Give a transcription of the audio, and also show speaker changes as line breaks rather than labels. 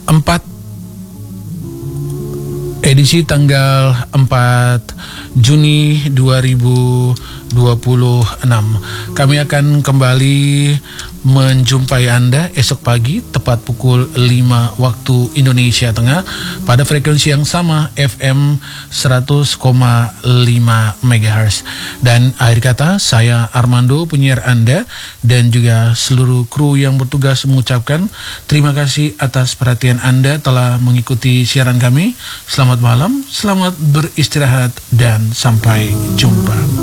4 edisi tanggal 4 Juni 2026. Kami akan kembali menjumpai Anda esok pagi tepat pukul 5 waktu Indonesia Tengah pada frekuensi yang sama FM 100,5 MHz. Dan akhir kata, saya Armando, penyiar Anda, dan juga seluruh kru yang bertugas mengucapkan terima kasih atas perhatian Anda telah mengikuti siaran kami. Selamat malam, selamat beristirahat, dan sampai jumpa.